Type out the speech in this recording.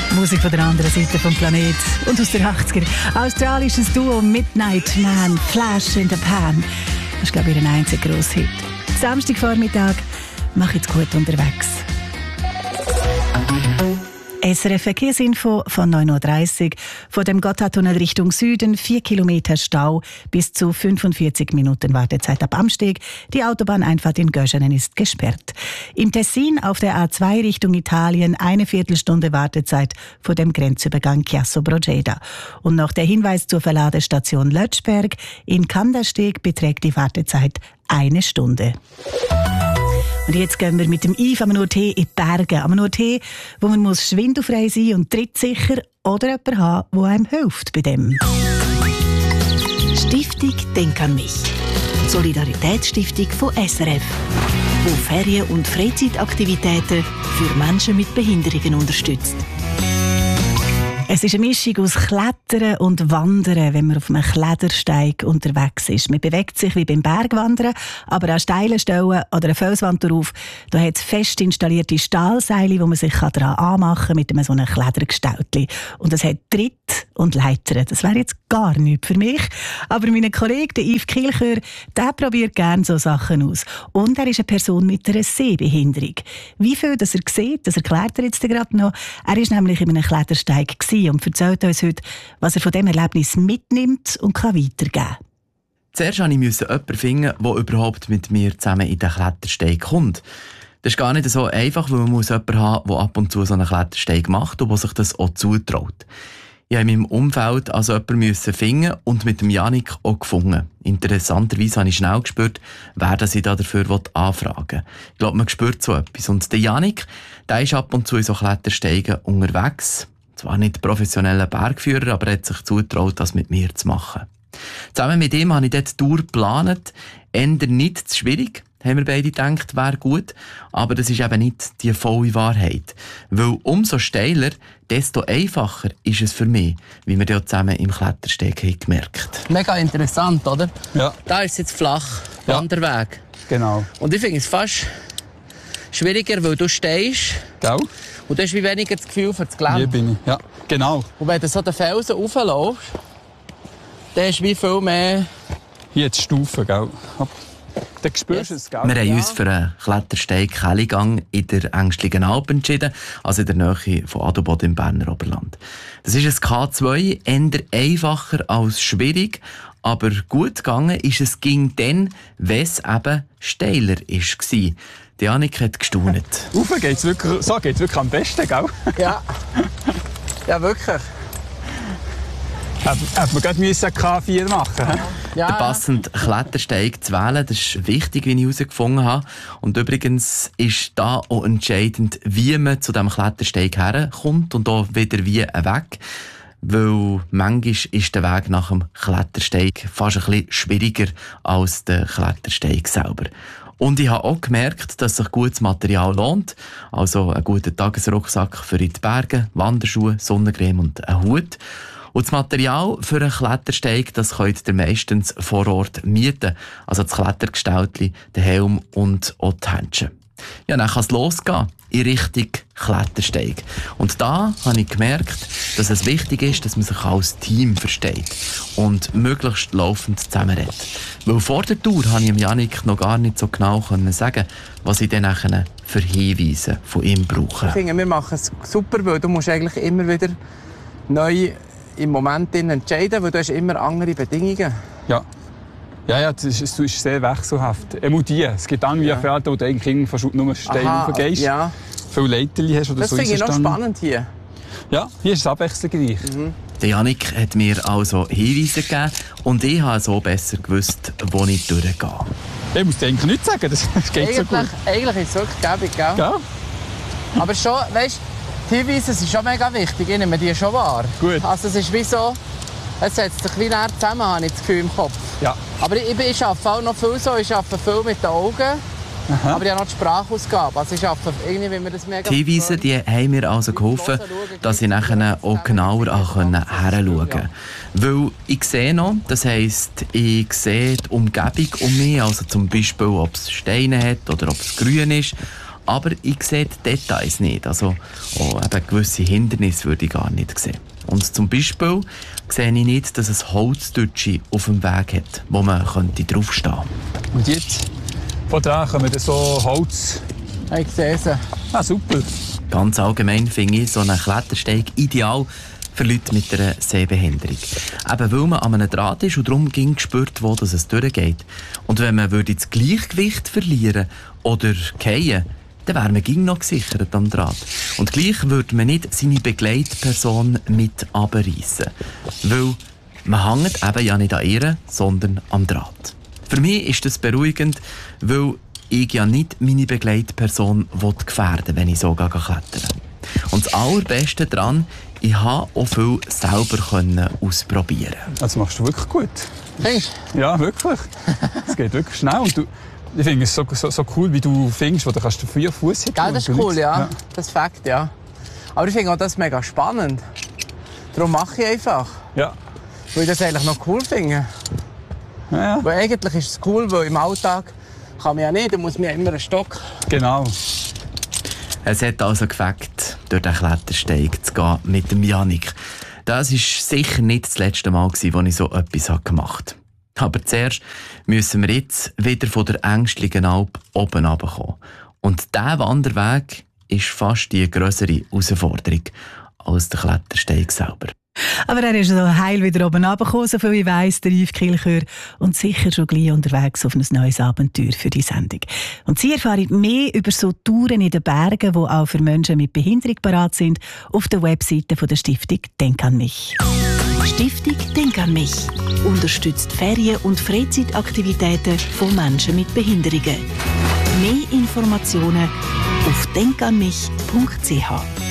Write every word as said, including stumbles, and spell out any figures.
Musik von der anderen Seite vom Planet und aus den achtziger. Australisches Duo Midnight Man, Flash in the Pan. Das ist, glaube ich, ihr einziger Grosshit. Samstagvormittag, mach jetzt gut unterwegs. S R F Verkehrsinfo von neun Uhr dreißig. Von dem Gotthardtunnel Richtung Süden vier Kilometer Stau, bis zu fünfundvierzig Minuten Wartezeit ab Amsteg. Die Autobahneinfahrt in Göschenen ist gesperrt. Im Tessin auf der A zwei Richtung Italien eine Viertelstunde Wartezeit vor dem Grenzübergang Chiasso-Brogeda. Und noch der Hinweis zur Verladestation Lötschberg. In Kandersteg beträgt die Wartezeit eine Stunde. Und jetzt gehen wir mit dem Yves am Ort in die Berge. Am Ort, wo man muss schwindelfrei sein und trittsicher oder jemanden haben, der einem hilft bei dem. Stiftung Denk an mich. Solidaritätsstiftung von S R F, die Ferien- und Freizeitaktivitäten für Menschen mit Behinderungen unterstützt. Es ist eine Mischung aus Klettern und Wandern, wenn man auf einem Klettersteig unterwegs ist. Man bewegt sich wie beim Bergwandern, aber an steilen Stellen oder eine Felswand drauf, da hat es fest installierte Stahlseile, wo man sich daran anmachen kann mit einem so einem Klettergestaltli. Und es hat Tritt und Leitern. Das wäre jetzt gar nichts für mich. Aber mein Kollege, der Yves Kilchör, der probiert gerne so Sachen aus. Und er ist eine Person mit einer Sehbehinderung. Wie viel dass er sieht, das erklärt er jetzt gerade noch. Er war nämlich in einem Klettersteig und erzählt uns heute, was er von diesem Erlebnis mitnimmt und kann weitergeben kann. Zuerst musste ich jemanden finden, der überhaupt mit mir zusammen in den Klettersteig kommt. Das ist gar nicht so einfach, weil man muss jemanden haben, der ab und zu so einen Klettersteig macht und der sich das auch zutraut. Ich musste in meinem Umfeld also jemanden finden und mit dem Janik auch gefunden. Interessanterweise habe ich schnell gespürt, wer das ich da dafür anfragen will. Ich glaube, man spürt so etwas. Und der Janik, der ist ab und zu in so Klettersteigen unterwegs. Zwar nicht professioneller Bergführer, aber er hat sich zugetraut, das mit mir zu machen. Zusammen mit ihm habe ich dort die Tour geplant. Eher nicht zu schwierig, haben wir beide gedacht, wäre gut. Aber das ist eben nicht die volle Wahrheit. Weil umso steiler, desto einfacher ist es für mich, wie wir dort zusammen im Klettersteig haben gemerkt. Mega interessant, oder? Ja. Da ist es jetzt flach, Ja. Wanderweg. Genau. Und ich finde es fast schwieriger, weil du stehst. Gell? Und du hast wie weniger das Gefühl für das Hier Gelände. bin ich. Ja, genau. Und wenn du so den Felsen raufläufst, dann hast du wie viel mehr... Hier die Stufen, gell? Ab- Dann spürst du es, gell? Wir haben uns für einen Klettersteig Kelligang in der Ängstlichen Alp entschieden, also in der Nähe von Adelboden im Berner Oberland. Das ist ein K zwei, eher einfacher als schwierig, aber gut gegangen ist es ging dann, wenn es eben steiler war. Die Janik hat gestaunt. Rauf geht's wirklich, so geht's wirklich am besten, gell? Ja. Ja, wirklich. Hätte hätte man gerade müssen K vier machen müssen. Ja. Den passenden Klettersteig zu wählen, das ist wichtig, wie ich herausgefunden habe. Und übrigens ist da auch entscheidend, wie man zu diesem Klettersteig herkommt und auch wieder wie weg. Weil manchmal ist der Weg nach dem Klettersteig fast ein bisschen schwieriger als der Klettersteig selber. Und ich habe auch gemerkt, dass sich gutes Material lohnt. Also einen guten Tagesrucksack für in die Berge, Wanderschuhe, Sonnencreme und einen Hut. Und das Material für einen Klettersteig, das könnt ihr meistens vor Ort mieten. Also das Klettergestaltli, den Helm und auch die Handschuhe. Ja, dann kann es losgehen in Richtung Klettersteig. Und da habe ich gemerkt, dass es wichtig ist, dass man sich als Team versteht und möglichst laufend zusammenredet. Weil vor der Tour konnte ich dem Janik noch gar nicht so genau sagen, was ich dann nachher für Hinweise von ihm brauche. Ich finde, wir machen es super, weil du musst eigentlich immer wieder neu im Moment entscheiden, weil du hast immer andere Bedingungen. Ja. Ja, ja, das ist, das ist sehr wechselhaft. Immer die. Es gibt dann wie Ja. Felder, wo du eigentlich fast nur steil raufgehst. Ja. Viele Leiterli hast oder Das so. finde ich ist es noch dann. spannend hier. Ja, hier ist es abwechslungsreich. Mhm. Der Janik hat mir also Hinweise gegeben und ich habe so besser gewusst, wo ich durchgehe. Ich muss dir eigentlich nichts sagen, das, das geht so gut. Eigentlich, eigentlich ist es wirklich gäbig, gell? Ja, Aber schon, weißt du, die Hinweise sind schon mega wichtig. Ich nehme die schon wahr. Gut. Also es ist wie so, es setzt sich wie näher zusammen, habe ich das Gefühl im Kopf. ja. Aber ich, ich arbeite auch noch viel so, ich arbeite viel mit den Augen. Aha. Aber ich habe noch die Sprachausgabe. Also ich arbeite irgendwie, wenn wir das mega... Die Hinweise die haben mir also geholfen, dass ich nachher auch genauer hinschauen konnte. Weil ich sehe noch, das heisst, ich sehe die Umgebung um mich, also zum Beispiel, ob es Steine hat oder ob es grün ist. aber ich sehe die Details nicht. Also auch eben gewisse Hindernisse würde ich gar nicht sehen. Und zum Beispiel sehe ich nicht, dass es Holzdütsche auf dem Weg hat, wo man könnte draufstehen könnte. Und jetzt, von da kommen so Holz. Ich sehe es. Ah, super. Ganz allgemein finde ich so einen Klettersteig ideal für Leute mit einer Sehbehinderung. Eben weil man an einem Draht ist und darum ging gespürt, wo das es durchgeht. Und wenn man würde das Gleichgewicht verlieren oder fallen, dann wäre man ging noch gesichert am Draht. Und gleich würde man nicht seine Begleitperson mit runterreissen. Weil man hängt eben ja nicht an ihr, sondern am Draht. Für mich ist das beruhigend, weil ich ja nicht meine Begleitperson gefährden will, wenn ich so klettern. Und das Allerbeste daran, ich konnte auch viel selber ausprobieren. Das machst du wirklich gut. Findest du? Ja, wirklich. Es geht wirklich schnell. Und du, ich finde es so, so, so cool, wie du findest, wo du kannst vier Fuß hin. Gell, das ist cool, ja. ja. Das ist Fakt, ja. Aber ich finde auch das mega spannend. Darum mache ich einfach. Ja. Weil ich das eigentlich noch cool finde. Ja, ja. Weil eigentlich ist es cool, weil im Alltag kann man ja nicht, da muss man ja immer einen Stock. Genau. Es hat also gefällt, durch den Klettersteig zu gehen mit dem Jannik. Das war sicher nicht das letzte Mal, als ich so etwas gemacht habe. Aber zuerst müssen wir jetzt wieder von der ängstlichen Alp oben runterkommen. Und dieser Wanderweg ist fast die grössere Herausforderung als der Klettersteig selber. Aber er ist so heil wieder oben runtergekommen, so viel ich weiss, der Yves Kilchör. Und sicher schon gleich unterwegs auf ein neues Abenteuer für die Sendung. Und Sie erfahren mehr über so Touren in den Bergen, die auch für Menschen mit Behinderung parat sind, auf der Webseite der Stiftung Denk an mich. Stiftung Denk an mich unterstützt Ferien- und Freizeitaktivitäten von Menschen mit Behinderungen. Mehr Informationen auf denk an mich punkt c h.